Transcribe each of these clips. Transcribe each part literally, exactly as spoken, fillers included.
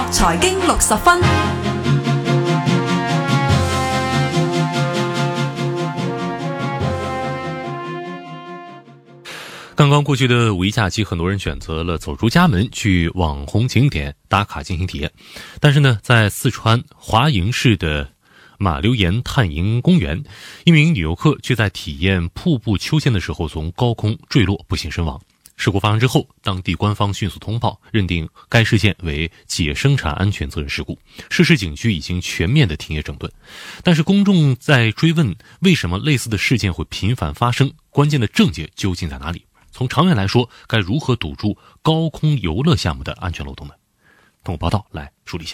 國財經六十分。 刚刚过去的五一假期，很多人选择了走出家门去网红景点打卡进行体验。但是呢，在四川华营市的马留岩探营公园，一名女游客却在体验瀑布秋千的时候从高空坠落，不幸身亡。事故发生之后，当地官方迅速通报，认定该事件为企业生产安全责任事故。涉事景区已经全面的停业整顿。但是公众在追问为什么类似的事件会频繁发生，关键的症结究竟在哪里？从长远来说，该如何堵住高空游乐项目的安全漏洞呢？通过报道来梳理一下。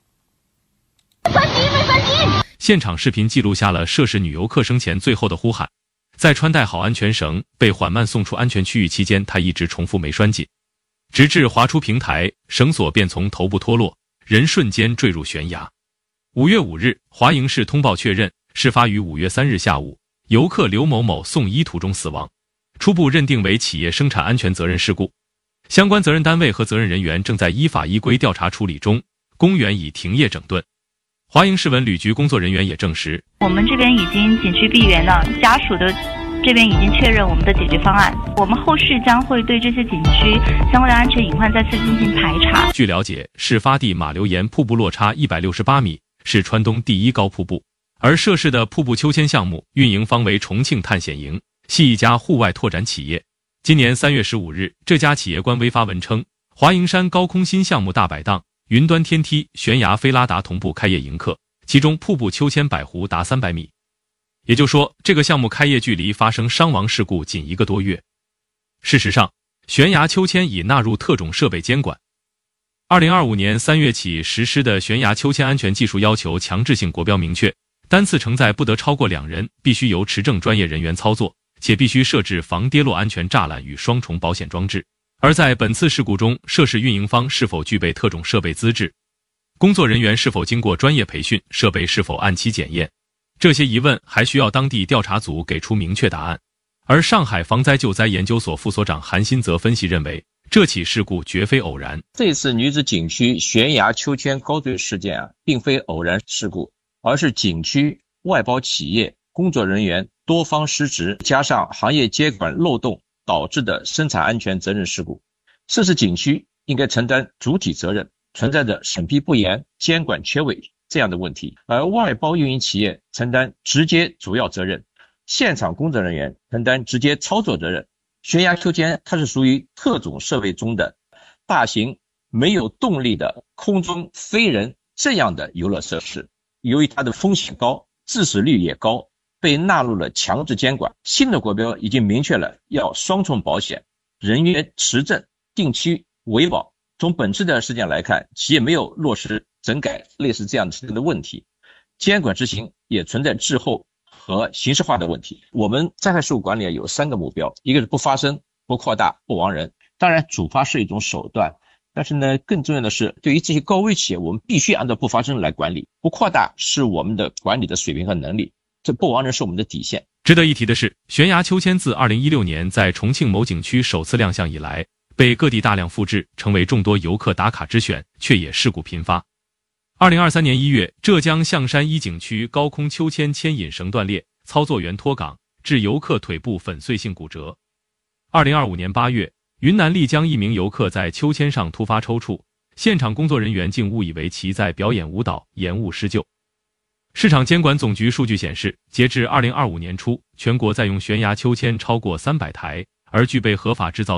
现场视频记录下了涉事女游客生前最后的呼喊。在穿戴好安全绳被缓慢送出安全区域期间，她一直重复没拴紧，直至滑出平台，绳索便从头部脱落，人瞬间坠入悬崖。五月五日，华营市通报确认，事发于五月三日下午，游客刘某某送医途中死亡，初步认定为企业生产安全责任事故。相关责任单位和责任人员正在依法依规调查处理中，公园已停业整顿。华营市文旅局工作人员也证实， 我们这边已经景区闭园了，家属的这边已经确认我们的解决方案，我们后续将会对这些景区相关的安全隐患再次进行排查。 据了解，事发地马留岩瀑布落差一百六十八米，是川东第一高瀑布，而涉事的瀑布秋千项目运营方为重庆探险营，系一家户外拓展企业。今年三月十五日，这家企业官微发文称，华营山高空新项目大摆档，云端天梯、悬崖飞拉达同步开业迎客，其中瀑布秋千百湖达三百米。也就是说，这个项目开业距离发生伤亡事故仅一个多月。事实上，悬崖秋千已纳入特种设备监管。二零二五年三月起实施的悬崖秋千安全技术要求强制性国标明确，单次承载不得超过两人，必须由持证专业人员操作，且必须设置防跌落安全栅栏与双重保险装置。而在本次事故中，涉事运营方是否具备特种设备资质，工作人员是否经过专业培训，设备是否按期检验，这些疑问还需要当地调查组给出明确答案。而上海防灾救灾研究所副所长韩新泽分析认为，这起事故绝非偶然。 这次女子景区悬崖秋千高坠事件啊，并非偶然事故，而是景区外包企业工作人员多方失职，加上行业监管漏洞导致的生产安全责任事故。涉事景区应该承担主体责任，存在着审批不严、监管缺位这样的问题，而外包运营企业承担直接主要责任，现场工作人员承担直接操作责任。悬崖秋千它是属于特种设备中的大型没有动力的空中飞人这样的游乐设施，由于它的风险高，致死率也高，被纳入了强制监管。新的国标已经明确了要双重保险，人员持证、定期维保。从本次的事件来看，企业没有落实整改类似这样的问题，监管执行也存在滞后和形式化的问题。我们灾害事故管理有三个目标，一个是不发生、不扩大、不亡人。当然主发是一种手段，但是呢，更重要的是对于这些高危企业，我们必须按照不发生来管理，不扩大是我们的管理的水平和能力，这不亡人是我们的底线。 值得一提的是，悬崖秋千自二零一六年在重庆某景区首次亮相以来，被各地大量复制，成为众多游客打卡之选，却也事故频发。二零二三年一月，浙江象山一景区高空秋千牵引绳断裂，操作员脱岗，致游客腿部粉碎性骨折。二零二五年八月，云南丽江一名游客在秋千上突发抽搐，现场工作人员竟误以为其在表演舞蹈，延误施救。市场监管总局数据显示，截至二零二五年初，全国在用悬崖秋千超过三百台，而具备合法制造